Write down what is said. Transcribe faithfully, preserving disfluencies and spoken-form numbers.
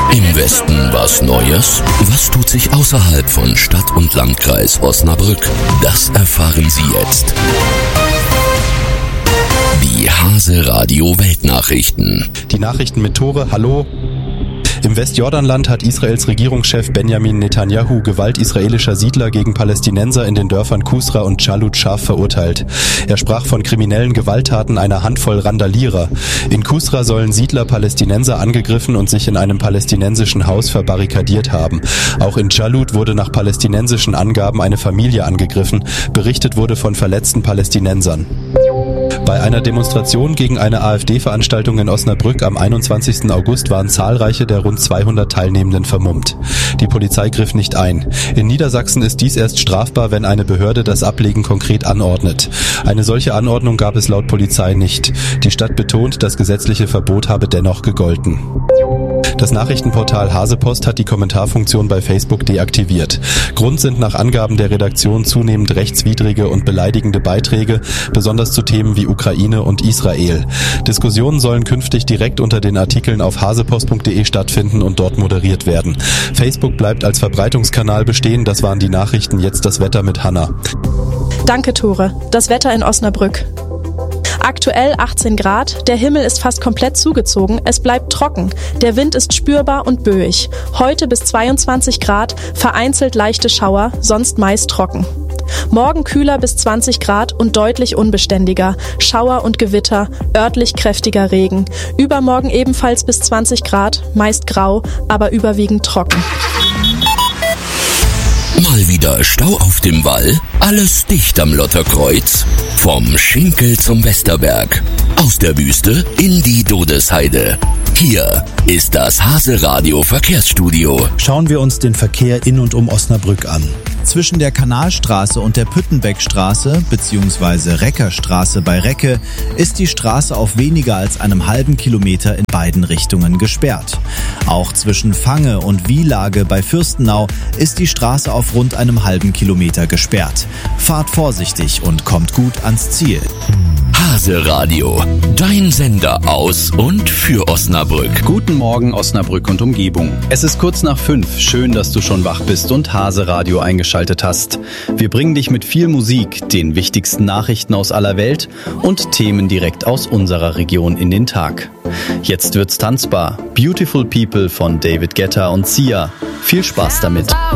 Im Westen was Neues? Was tut sich außerhalb von Stadt und Landkreis Osnabrück? Das erfahren Sie jetzt. Die Hase Radio Weltnachrichten. Die Nachrichten mit Tore, hallo. Im Westjordanland hat Israels Regierungschef Benjamin Netanyahu Gewalt israelischer Siedler gegen Palästinenser in den Dörfern Kusra und Jalut scharf verurteilt. Er sprach von kriminellen Gewalttaten einer Handvoll Randalierer. In Kusra sollen Siedler Palästinenser angegriffen und sich in einem palästinensischen Haus verbarrikadiert haben. Auch in Jalut wurde nach palästinensischen Angaben eine Familie angegriffen. Berichtet wurde von verletzten Palästinensern. Bei einer Demonstration gegen eine AfD-Veranstaltung in Osnabrück am einundzwanzigsten August waren zahlreiche der rund zweihundert Teilnehmenden vermummt. Die Polizei griff nicht ein. In Niedersachsen ist dies erst strafbar, wenn eine Behörde das Ablegen konkret anordnet. Eine solche Anordnung gab es laut Polizei nicht. Die Stadt betont, das gesetzliche Verbot habe dennoch gegolten. Das Nachrichtenportal Hasepost hat die Kommentarfunktion bei Facebook deaktiviert. Grund sind nach Angaben der Redaktion zunehmend rechtswidrige und beleidigende Beiträge, besonders zu Themen wie Ukraine und Israel. Diskussionen sollen künftig direkt unter den Artikeln auf hasepost punkt de stattfinden und dort moderiert werden. Facebook bleibt als Verbreitungskanal bestehen. Das waren die Nachrichten. Jetzt das Wetter mit Hanna. Danke, Tore. Das Wetter in Osnabrück. Aktuell achtzehn Grad, der Himmel ist fast komplett zugezogen, es bleibt trocken, der Wind ist spürbar und böig. Heute bis zweiundzwanzig Grad, vereinzelt leichte Schauer, sonst meist trocken. Morgen kühler bis zwanzig Grad und deutlich unbeständiger, Schauer und Gewitter, örtlich kräftiger Regen. Übermorgen ebenfalls bis zwanzig Grad, meist grau, aber überwiegend trocken. Mal wieder Stau auf dem Wall? Alles dicht am Lotterkreuz? Vom Schinkel zum Westerberg. Aus der Wüste in die Dodesheide. Hier ist das Hase Radio Verkehrsstudio. Schauen wir uns den Verkehr in und um Osnabrück an. Zwischen der Kanalstraße und der Püttenbeckstraße bzw. Reckerstraße bei Recke ist die Straße auf weniger als einem halben Kilometer in beiden Richtungen gesperrt. Auch zwischen Fange und Wielage bei Fürstenau ist die Straße auf rund einem halben Kilometer gesperrt. Fahrt vorsichtig und kommt gut ans Ziel. Hase Radio, dein Sender aus und für Osnabrück. Guten Morgen Osnabrück und Umgebung. Es ist kurz nach fünf. Schön, dass du schon wach bist und Hase Radio eingeschaltet hast. Wir bringen dich mit viel Musik, den wichtigsten Nachrichten aus aller Welt und Themen direkt aus unserer Region in den Tag. Jetzt wird's tanzbar. Beautiful People von David Guetta und Sia. Viel Spaß damit.